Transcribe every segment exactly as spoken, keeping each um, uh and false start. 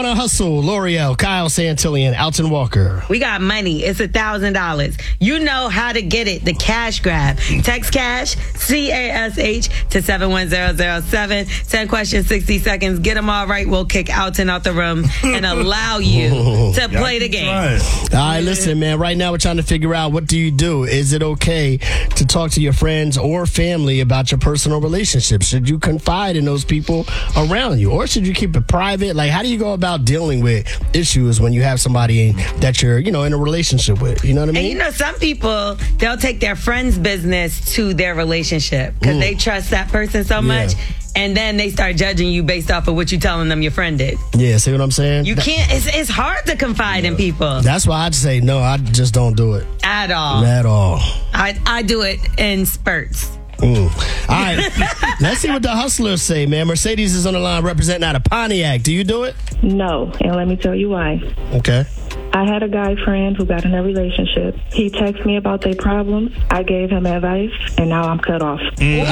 Morning Hustle, L'Oreal, Kyle Santillan, Alton Walker. We got money. It's a thousand dollars. You know how to get it. The cash grab. Text cash, C A S H, to seven one zero zero seven. ten questions, sixty seconds. Get them all right. We'll kick Alton out the room and allow you to play the game. All right, listen, man. Right now we're trying to figure out, what do you do? Is it okay to talk to your friends or family about your personal relationships? Should you confide in those people around you, or should you keep it private? Like, how do you go about dealing with issues when you have somebody that you're, you know, in a relationship with? You know what I mean? And you know, some people, they'll take their friend's business to their relationship because Mm. they trust that person so much. Yeah. And then they start judging you based off of what you're telling them your friend did. Yeah, see what I'm saying? You can't, it's, it's hard to confide in people. That's why I'd say no, I just don't do it. At all. At all. I, I do it in spurts. Mm. All right, let's see what the hustlers say, man. Mercedes is on the line representing out of Pontiac. Do you do it? No, and let me tell you why. Okay. I had a guy friend who got in a relationship. He texted me about their problems. I gave him advice, and now I'm cut off. Mm.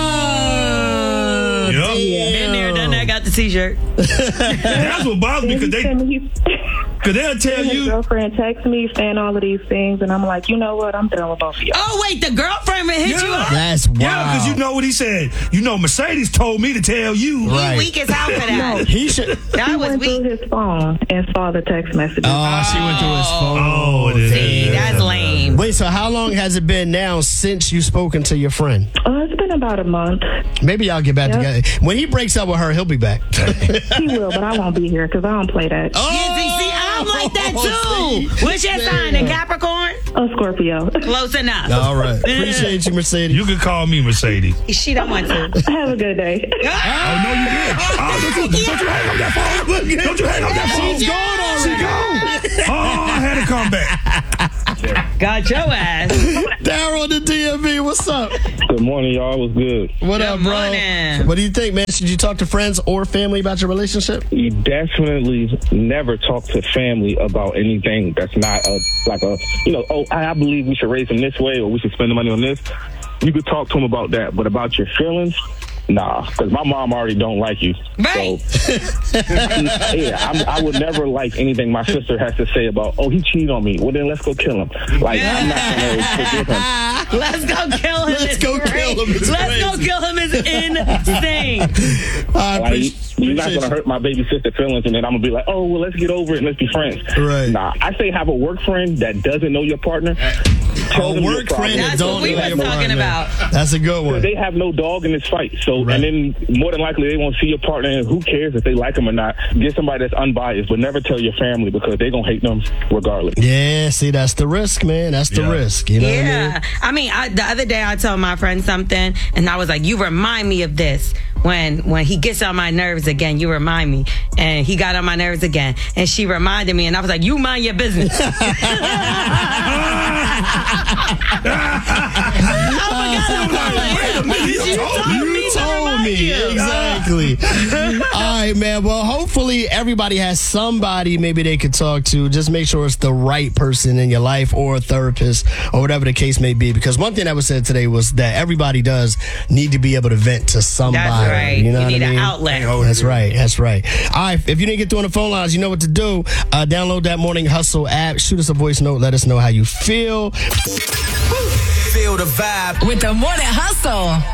Oh, Yep. yeah. Been there, done that, got the t-shirt. That's what bothers me, because they, cause they'll tell his you. girlfriend texts me saying all of these things, and I'm like, you know what? I'm done with both of y'all. Oh, wait, the girlfriend hit Yeah. you up? That's wild. Yeah, because you know what he said. You know, Mercedes told me to tell you. Right. He weak as hell for that. He should. That He was went weak. through his phone and saw the text messages. Oh, she went through his phone. Oh, it is. See, that's lame. Wait, so how long has it been now since you've spoken to your friend? Oh, it's been about a month. Maybe y'all get back Yep. together. When he breaks up with her, he'll be back. He will, but I won't be here because I don't play that. Oh, Yeah, see, see, I'm like that too. see? What's your sign? A Capricorn? A Scorpio. Close enough. All right. Appreciate you, Mercedes. You can call me Mercedes. She don't want to. Have a good day. Oh, no, you did. Oh, don't you, don't you hang up that phone. Don't you hang up that phone. She's gone already. She gone. Oh, I had to come back. Got your ass. Daryl, the D M V, what's up? Good morning, y'all. What's good? What Good up, bro? morning. What do you think, man? Should you talk to friends or family about your relationship? You definitely never talk to family about anything that's not a, like a, you know, oh, I I believe we should raise them this way or we should spend the money on this. You could talk to them about that, but about your feelings, nah, because my mom already don't like you. Right. So, yeah, I'm, I would never like anything my sister has to say about, oh, he cheated on me. Well, then let's go kill him. Like, I'm not going to forgive him. Let's go kill him. Let's It's go great. kill him. It's Let's go crazy. kill him is insane. I Like, appreciate you're not going to hurt my baby sister feelings, and then I'm going to be like, oh, well, let's get over it and let's be friends. Right. Nah, I say have a work friend that doesn't know your partner. Tell A them your work problem. friend that That's don't what we know was your talking partner. about. That's a good one. They have no dog in this fight. So, Right. and then more than likely they won't see your partner, and who cares if they like them or not. Get somebody that's unbiased, but never tell your family because they're going to hate them regardless. Yeah, see, that's the risk, man. That's the Yeah. risk. You know what I mean? Yeah. I mean, I, the other day I told my friend something, and I was like, you remind me of this. When when he gets on my nerves again, you remind me. And he got on my nerves again. And she reminded me, and I was like, you mind your business. I forgot about it. You told me to told remind me. you. Exactly. All right, man. Well, hopefully everybody has somebody maybe they could talk to. Just make sure it's the right person in your life or a therapist or whatever the case may be. Because one thing that was said today was that everybody does need to be able to vent to somebody. That's right. You know You what need I an mean? outlet. That's right. That's right. All right. If you didn't get through on the phone lines, you know what to do. Uh, download that Morning Hustle app. Shoot us a voice note. Let us know how you feel. Feel the vibe with the Morning Hustle.